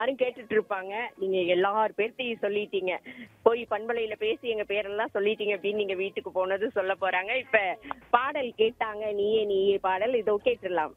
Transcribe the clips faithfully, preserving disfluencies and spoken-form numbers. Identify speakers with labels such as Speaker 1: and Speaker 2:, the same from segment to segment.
Speaker 1: யாரும் கேட்டுட்டு இருப்பாங்க. நீங்க எல்லார் பேர்த்தையும் சொல்லிட்டீங்க. போய் பண்பலையில பேசி எங்க பேரெல்லாம் சொல்லிட்டீங்க அப்படின்னு நீங்க வீட்டுக்கு போனது சொல்ல போறாங்க. இப்ப பாடல் கேட்டாங்க, நீயே நீயே பாடல் இதோ கேட்டுடலாம்.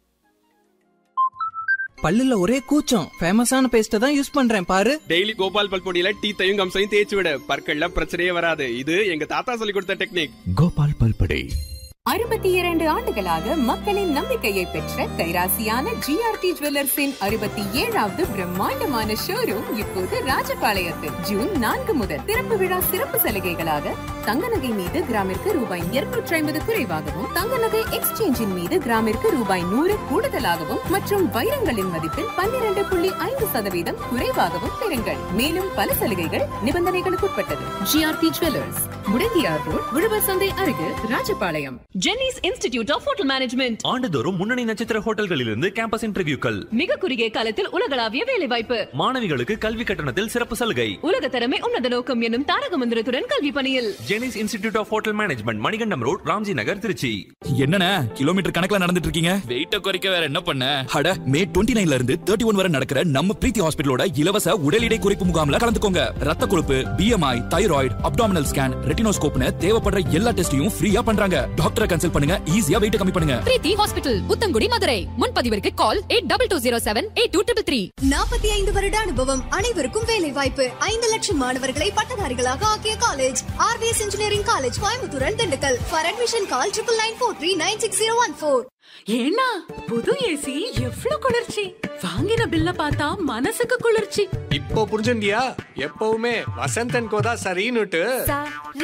Speaker 2: பல்லுல ஒரே கூச்சம். ஃபேமஸான பேஸ்ட தான் யூஸ் பண்றேன் பாரு.
Speaker 3: டெய்லி கோபால் பல்பொடியில டீத்தையும் கம்சையும் தேய்ச்சி விட, பற்கள்ல பிரச்சனையே வராது. இது எங்க தாத்தா சொல்லி கொடுத்த டெக்னிக்.
Speaker 4: கோபால் பல்பொடி.
Speaker 5: அறுபத்தி இரண்டு ஆண்டுகளாக மக்களின் நம்பிக்கையை பெற்ற கைராசியான ஜிஆர்டி ஜுவல்லர்ஸின் அறுபத்தி ஏழாவது பிரம்மாண்டமான ஷோரூம் இப்போது ராஜபாளையத்தில் ஜூன் நான்கு முதல் திறப்பு விழா சிறப்பு சலுகைகளாக தங்க நகை மீது கிராமிற்கு ரூபாய் இருநூற்றி ஐம்பது குறைவாகவும், தங்க நகை எக்ஸ்சேஞ்சின் மீது கிராமிற்கு ரூபாய் நூறு கூடுதலாகவும் மற்றும் வைரங்களின் மதிப்பில் பன்னிரண்டு புள்ளி ஐந்து சதவீதம் குறைவாகவும் பெறுங்கள். மேலும் பல சலுகைகள் நிபந்தனைகளுக்கு உட்பட்டது. ஜிஆர்டி ஜுவல்லர்ஸ், முடங்கியார் ரோட், உழவர் சந்தை அருகில், Rajapalayam.
Speaker 6: Jenneys institute of hotel management
Speaker 4: ஆண்டுதோறும் முன்னணி நட்சத்திர ஹோட்டல்களிலிருந்து கேம்பஸ் இன்டர்வியூக்கள்.
Speaker 6: மிக குறுகிய காலத்தில் உலகளாவிய வேலை வாய்ப்பு.
Speaker 4: மாணவிகளுக்கு கல்வி கட்டணத்தில் சிறப்பு சலுகை.
Speaker 6: உலக தரமே உன்னத நோக்கம் என்னும் தாரக மந்திரத்துடன் கல்வி பணியில்
Speaker 4: Jenneys institute of hotel management, Manikandam road, Ramji நகர், திருச்சி.
Speaker 7: என்னண்ணே கிலோமீட்டர் கணக்குல நடந்துட்டு இருக்கீங்க?
Speaker 8: வெயிட்ட குறைக்க வேற என்ன பண்ண?
Speaker 7: அட, மே இருபத்தி ஒன்பதுல இருந்து முப்பத்தி ஒன்று வரை நடக்கிற நம்ம பிரீத்தி ஹாஸ்பிடலோட இலவச உடல் எடை குறைப்பு முகாம்ல கலந்துக்கோங்க. ரத்த கொழுப்பு, பிஎம்ஐ, தைராய்டு, அப்டாமினல் ஸ்கேன், ரெட்டினோஸ்கோப்னு தேவைப்படுற எல்லா டெஸ்டையும் ஃப்ரீயா பண்றாங்க. டாக்டரை கன்சல்ட் பண்ணுங்க, ஈஸியா வெயிட் கம்மி பண்ணுங்க.
Speaker 5: பிரீத்தி ஹாஸ்பிடல், புத்தங்குடி, மதுரை. முன்பதிவிற்கு கால் eight double two zero seven eight two three three.
Speaker 9: நாற்பத்தி ஐந்து வருட அனுபவம், அனைவருக்கும் வேலை வாய்ப்பு. ஐந்து லட்சம் மாணவர்களை பட்டதாரிகளாக ஆக்கிய college RVS engineering college, Coimbatore, Dindigul. For admission call triple nine four three nine six zero one four.
Speaker 6: ஏன்னா புது ஏசி எவ்வளவு குளிர்ச்சி! வாங்கின பில்ல பார்த்தா மனசுக்கு குளிர்ச்சி.
Speaker 3: இப்போ புரிஞ்சுண்டியா? எப்பவுமே வசந்தன் கோதா சரின்னுட்டு.